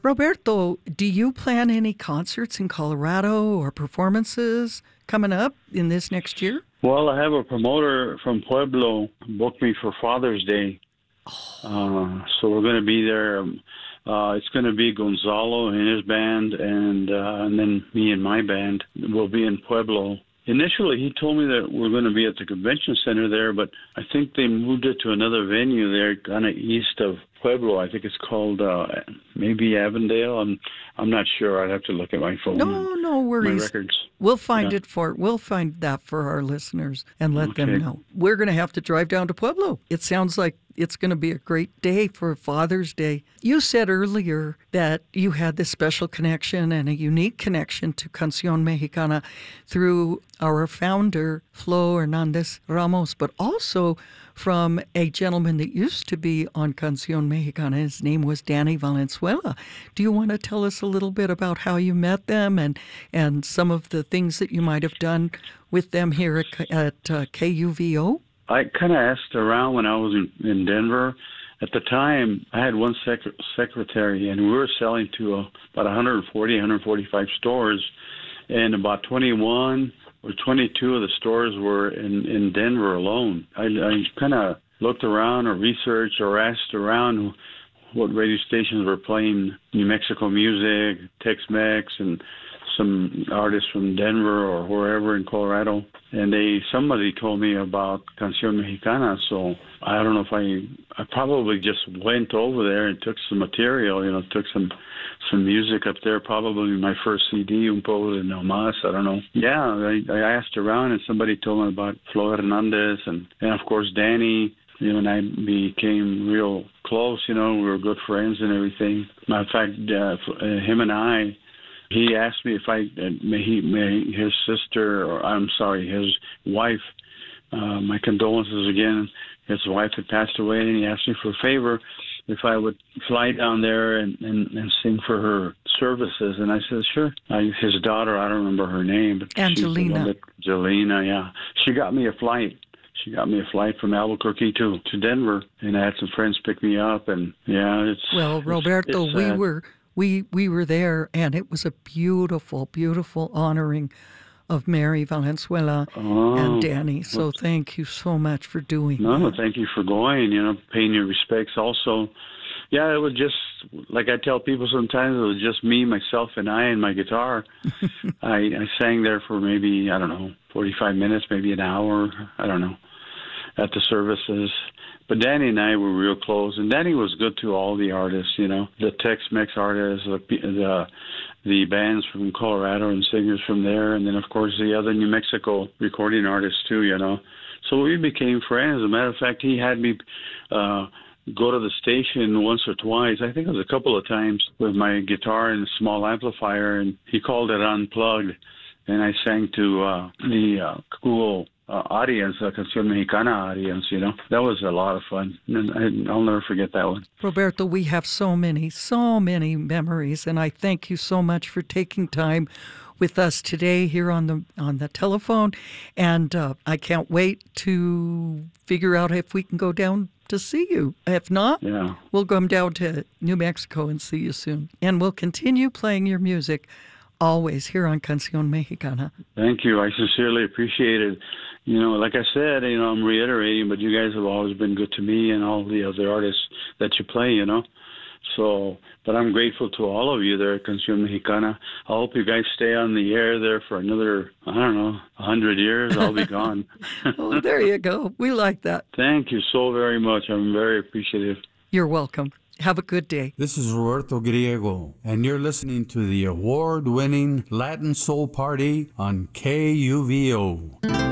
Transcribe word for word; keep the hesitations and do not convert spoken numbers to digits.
Roberto, do you plan any concerts in Colorado or performances coming up in this next year? Well, I have a promoter from Pueblo booked me for Father's Day. Oh. Uh, so we're going to be there. Uh, it's going to be Gonzalo and his band, and uh, and then me and my band will be in Pueblo. Initially, he told me that we're going to be at the convention center there, but I think they moved it to another venue there, kind of east of Pueblo. I think it's called uh, maybe Avondale. I'm I'm not sure. I'd have to look at my phone. No, no worries. My records. We'll find yeah. it for we'll find that for our listeners and let okay. them know. We're going to have to drive down to Pueblo. It sounds like it's going to be a great day for Father's Day. You said earlier that you had this special connection and a unique connection to Canción Mexicana through our founder, Flo Hernandez Ramos, but also from a gentleman that used to be on Canción Mexicana. His name was Danny Valenzuela. Do you want to tell us a little bit about how you met them and, and some of the things that you might have done with them here at, at uh, K U V O? I kind of asked around when I was in, in Denver. At the time, I had one sec- secretary, and we were selling to uh, about one forty, one forty-five stores, and about twenty-one or twenty-two of the stores were in, in Denver alone. I, I kind of looked around or researched or asked around what radio stations were playing New Mexico music, Tex-Mex, and some artists from Denver or wherever in Colorado. And they somebody told me about Canción Mexicana, so I don't know if I I probably just went over there and took some material, you know, took some some music up there, probably my first C D, Un Pueblo de No Más, I don't know. Yeah, I, I asked around and somebody told me about Flo Hernandez and, and of course Danny. You know, and I became real close, you know, we were good friends and everything. Matter of fact, uh, him and I, he asked me if I, uh, may he, may his sister, or I'm sorry, his wife, uh, my condolences again, his wife had passed away, and he asked me for a favor if I would fly down there and, and, and sing for her services. And I said, sure. I, his daughter, I don't remember her name. But Angelina. That, Angelina, yeah. She got me a flight. She got me a flight from Albuquerque to, to Denver, and I had some friends pick me up, and yeah, it's... Well, Roberto, it's, it's we were... We we were there, and it was a beautiful, beautiful honoring of Mary Valenzuela oh, and Danny. So thank you so much for doing no, that. No, thank you for going, you know, paying your respects also. Yeah, it was just, like I tell people sometimes, it was just me, myself, and I and my guitar. I, I sang there for maybe, I don't know, forty-five minutes, maybe an hour, I don't know, at the services. But Danny and I were real close, and Danny was good to all the artists, you know, the Tex-Mex artists, the the, the bands from Colorado and singers from there, and then, of course, the other New Mexico recording artists, too, you know. So we became friends. As a matter of fact, he had me uh, go to the station once or twice. I think it was a couple of times with my guitar and a small amplifier, and he called it Unplugged, and I sang to uh, the uh, cool Uh, audience, the Canción Mexicana audience, you know. That was a lot of fun. And I, I'll never forget that one. Roberto, we have so many, so many memories, and I thank you so much for taking time with us today here on the on the telephone. And uh, I can't wait to figure out if we can go down to see you. If not, yeah. we'll come down to New Mexico and see you soon. And we'll continue playing your music always here on Canción Mexicana. Thank you. I sincerely appreciate it. You know, like I said, you know, I'm reiterating, but you guys have always been good to me and all the other artists that you play, you know. So, but I'm grateful to all of you there at Canción Mexicana. I hope you guys stay on the air there for another, I don't know, a hundred years. I'll be gone. Oh, there you go. We like that. Thank you so very much. I'm very appreciative. You're welcome. Have a good day. This is Roberto Griego, and you're listening to the award-winning Latin Soul Party on K U V O.